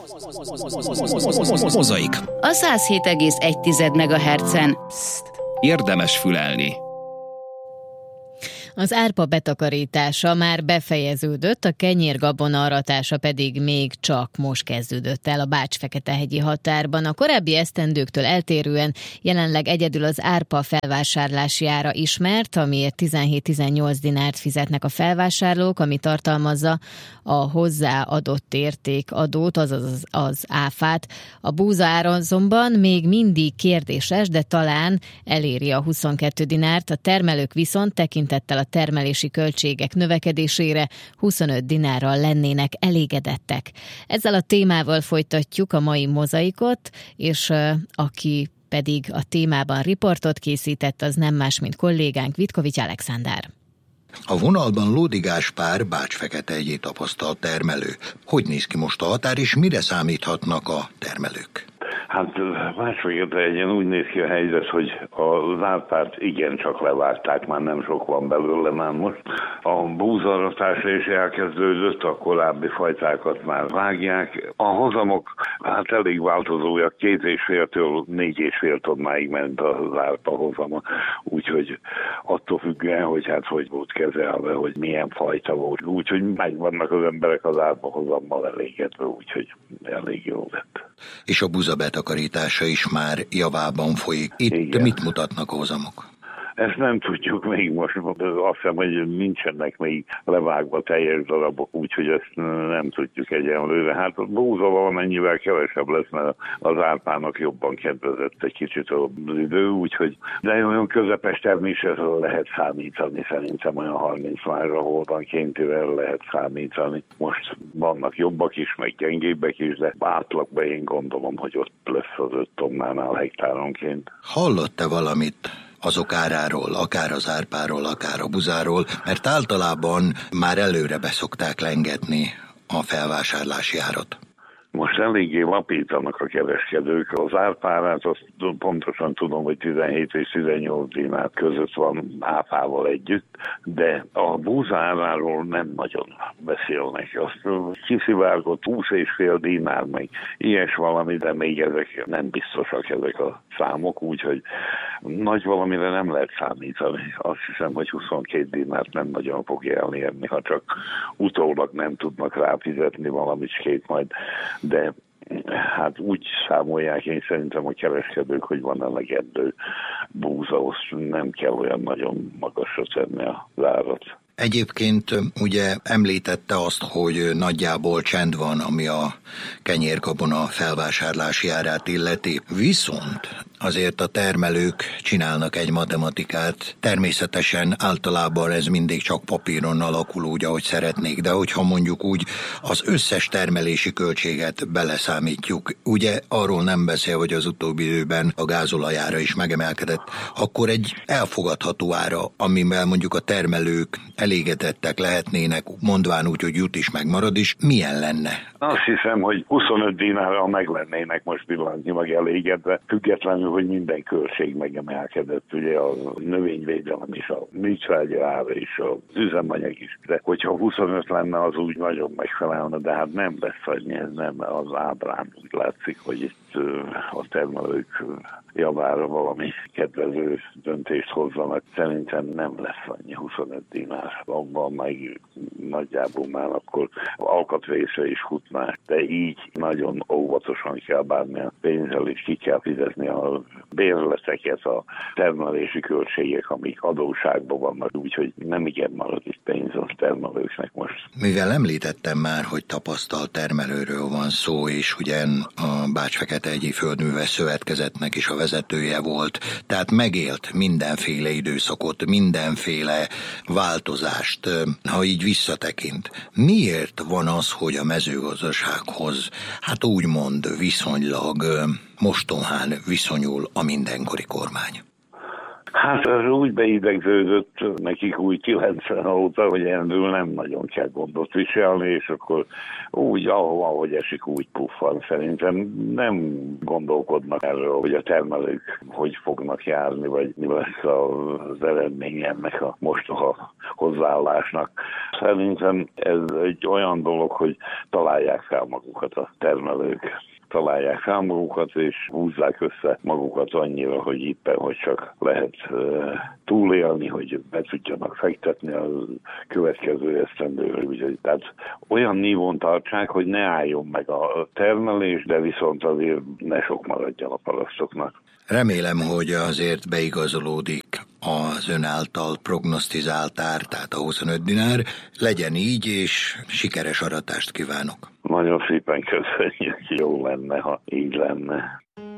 Mozaik. A 107,1 MHz-en. Érdemes fülelni. Az árpa betakarítása már befejeződött, a kenyérgabona aratása pedig még csak most kezdődött el a Bács-Feketehegyi határban. A korábbi esztendőktől eltérően jelenleg egyedül az árpa felvásárlási ára ismert, amiért 17-18 dinárt fizetnek a felvásárlók, ami tartalmazza a hozzáadott értékadót, azaz az áfát. A búza ára azonban még mindig kérdéses, de talán eléri a 22 dinárt, a termelők viszont tekintettel a termelési költségek növekedésére 25 dinárral lennének elégedettek. Ezzel a témával folytatjuk a mai mozaikot, és aki pedig a témában riportot készített, az nem más, mint kollégánk Vitkovics Alexander. A vonalban Lódi Gáspár, Bács-Feketehegyi tapasztalt termelő. Hogy néz ki most a határ, és mire számíthatnak a termelők? Hát Bács-Feketehegyen úgy néz ki a helyzet, hogy az árpát igencsak levágták, már nem sok van belőle már most. A búzaratása is elkezdődött, a korábbi fajtákat már vágják. A hozamok hát elég változóak, 2,5-től 4,5 tonnáig ment az árpa hozama, úgyhogy attól függően, hogy hát hogy volt kezelve, hogy milyen fajta volt. Úgyhogy megvannak az emberek az árpa hozammal elégedve, úgyhogy elég jó lett. És a búza betakarítása is már javában folyik. Itt igen. Mit mutatnak a hozamok? Ezt nem tudjuk még most, azt hiszem, hogy nincsenek még levágva teljes darabok, úgyhogy ezt nem tudjuk egyenlőre. Hát a búza valamennyivel kevesebb lesz, mert az árpának jobban kedvezett egy kicsit az idő, úgyhogy de olyan közepes termésre lehet számítani, szerintem olyan 30 márra hótankéntivel lehet számítani. Most vannak jobbak is, meg gyengébbek is, de átlagban én gondolom, hogy ott lesz az 5 tonnánál hektáronként. Hallott-e valamit azok áráról, akár az árpáról, akár a buzáról, mert általában már előre beszokták lengetni a felvásárlási árat? Most eléggé lapítanak a kereskedők. Az árpárát azt pontosan tudom, hogy 17 és 18 dinár között van áfával együtt, de a búzáráról nem nagyon beszélnek. Azt kiszivárgott 20,5 dinár, meg ilyes valami, de még ezek nem biztosak ezek a számok, úgyhogy nagy valamire nem lehet számítani. Azt hiszem, hogy 22 dinárt nem nagyon fogja elérni, ha csak utólag nem tudnak ráfizetni valamicskét majd, de hát úgy számolják én szerintem a kereskedők, hogy van elegendő búza, nem kell olyan nagyon magasra tenni az árat. Egyébként ugye említette azt, hogy nagyjából csend van, ami a kenyérgabona felvásárlási árát illeti. Viszont azért a termelők csinálnak egy matematikát. Természetesen általában ez mindig csak papíron alakul úgy, ahogy szeretnék, de hogyha mondjuk úgy az összes termelési költséget beleszámítjuk, ugye arról nem beszél, hogy az utóbbi időben a gázolajára is megemelkedett, akkor egy elfogadható ára, amivel mondjuk a termelők elégedettek lehetnének, mondván úgy, hogy jut is, megmarad is, milyen lenne? Azt hiszem, hogy 25 dinárral meg lennének most pillanatnyilag elégedve, függetlenül, hogy minden költség megemelkedett, ugye a növényvédelem is, a műtrágya ára is, az üzemanyag is, de hogyha 25 lenne, az úgy nagyon megfelelne, de hát nem lesz annyi, ez nem az ábrán úgy látszik, hogy itt a termelők javára valami kedvező döntést hozzanak. Szerintem nem lesz annyi 25 dinár. Abban meg nagyjából már akkor alkatrészre is futná, de így nagyon óvatosan kell bánni a pénzzel, és ki kell fizetni a bérleteket, a termelési költségek, amik adósságban vannak, úgyhogy nem igen marad itt pénz a termelőknek most. Mivel említettem már, hogy tapasztalt termelőről van szó, és ugye a Bács-Feketehegyi Földműves Szövetkezetnek is a vezetője volt, tehát megélt mindenféle időszakot, mindenféle változást, ha így visszatekint. Miért van az, hogy a mezőgazdasághoz, hát úgymond viszonylag mostohán viszonyul a mindenkori kormány? Hát ez úgy beidegződött nekik úgy 90 óta, hogy erről nem nagyon kell gondot viselni, és akkor úgy, ahogy esik, úgy puffan. Szerintem nem gondolkodnak erről, hogy a termelők hogy fognak járni, vagy mi lesz az eredmény ennek a mostoha hozzáállásnak. Szerintem ez egy olyan dolog, hogy találják fel magukat a termelők. Találják fel magukat, és húzzák össze magukat annyira, hogy éppen, hogy csak lehet túlélni, hogy be tudjanak fektetni a következő esztendőre. Tehát olyan nívón tartsák, hogy ne álljon meg a termelés, de viszont azért ne sok maradjon a parasztoknak. Remélem, hogy azért beigazolódik az ön által prognosztizált ár, tehát a 25 dinár. Legyen így, és sikeres aratást kívánok. Nagyon szépen köszönjük, jó lenne, ha így lenne.